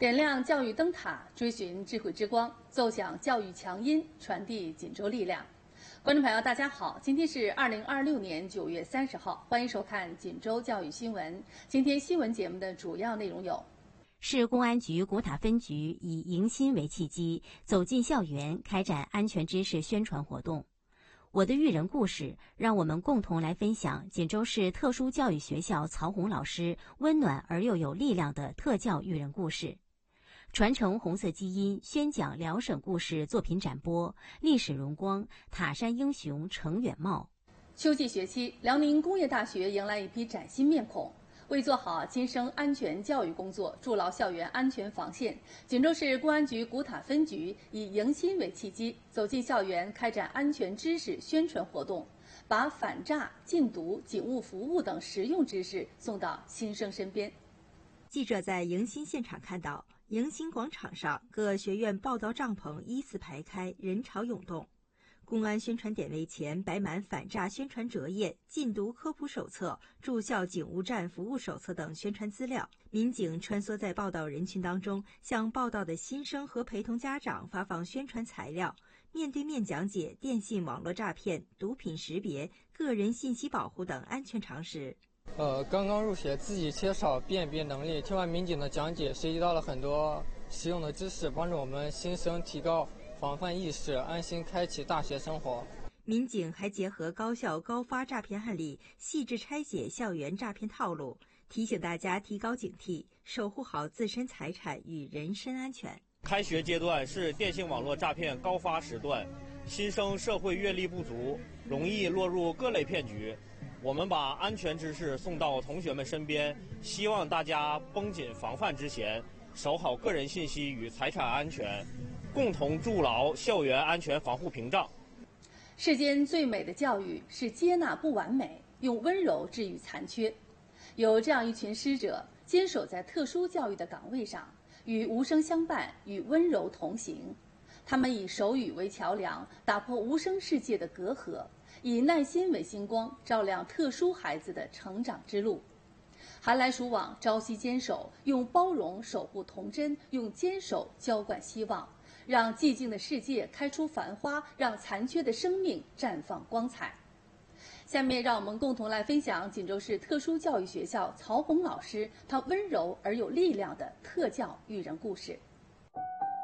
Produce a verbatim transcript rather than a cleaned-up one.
点亮教育灯塔，追寻智慧之光，奏响教育强音，传递锦州力量。观众朋友，大家好，今天是二零二六年九月三十号，欢迎收看锦州教育新闻。今天新闻节目的主要内容有： 市公安局古塔分局以迎新为契机，走进校园，开展安全知识宣传活动。我的育人故事，让我们共同来分享锦州市特殊教育学校曹红老师温暖而又有力量的特教育人故事。传承红色基因，宣讲辽省故事作品展播，历史荣光，塔山英雄程远茂。 秋季学期，辽宁工业大学迎来一批崭新面孔。为做好新生安全教育工作，筑牢校园安全防线，锦州市公安局古塔分局以迎新为契机，走进校园，开展安全知识宣传活动，把反诈、禁毒、警务服务等实用知识送到新生身边。 记者在迎新现场看到，迎新广场上各学院报到帐篷依次排开，人潮涌动。公安宣传点位前摆满反诈宣传折页、禁毒科普手册、驻校警务站服务手册等宣传资料。民警穿梭在报道人群当中，向报道的新生和陪同家长发放宣传材料，面对面讲解电信网络诈骗、毒品识别、个人信息保护等安全常识。 呃，刚刚入学，自己缺少辨别能力，听完民警的讲解，学习到了很多实用的知识，帮助我们新生提高防范意识，安心开启大学生活。 民警还结合高校高发诈骗案例，细致拆解校园诈骗套路，提醒大家提高警惕，守护好自身财产与人身安全。 开学阶段是电信网络诈骗高发时段，新生社会阅历不足，容易落入各类骗局。我们把安全知识送到同学们身边，希望大家绷紧防范之弦，守好个人信息与财产安全，共同筑牢校园安全防护屏障。 世间最美的教育是接纳不完美，用温柔治愈残缺。有这样一群师者，坚守在特殊教育的岗位上，与无声相伴，与温柔同行。他们以手语为桥梁，打破无声世界的隔阂，以耐心为星光，照亮特殊孩子的成长之路。寒来暑往，朝夕坚守，用包容守护童真，用坚守浇灌希望，让寂静的世界开出繁花，让残缺的生命绽放光彩。下面让我们共同来分享锦州市特殊教育学校曹红老师他温柔而有力量的特教育人故事。